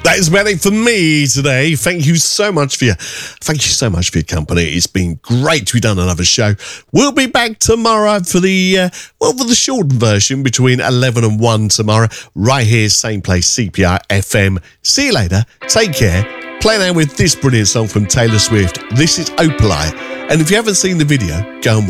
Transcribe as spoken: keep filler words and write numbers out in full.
That is about it for me today. Thank you so much for your, thank you so much for your company. It's been great to be done another show. We'll be back tomorrow for the, uh, well, for the shortened version between eleven and one tomorrow, right here, same place, C P R F M. See you later. Take care. Play now with this brilliant song from Taylor Swift. This is Opalite. And if you haven't seen the video, go and watch